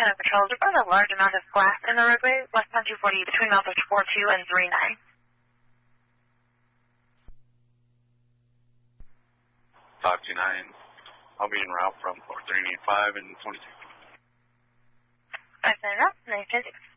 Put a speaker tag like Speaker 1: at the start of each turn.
Speaker 1: Canada Patrol. There's about a large amount of glass in the roadway, westbound 240 between miles of 42 and 39.
Speaker 2: Talk 29. I'll be en route from 4385 and 22.
Speaker 1: 5 route, 956.